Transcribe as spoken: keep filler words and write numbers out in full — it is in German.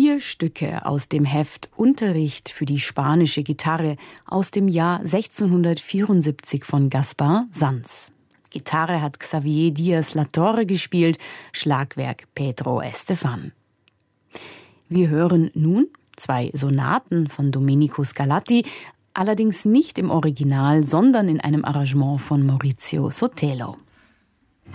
Vier Stücke aus dem Heft Unterricht für die spanische Gitarre aus dem Jahr sechzehnhundertvierundsiebzig von Gaspar Sanz. Gitarre hat Xavier Díaz Latorre gespielt, Schlagwerk Pedro Estefan. Wir hören nun zwei Sonaten von Domenico Scarlatti, allerdings nicht im Original, sondern in einem Arrangement von Maurizio Sotelo.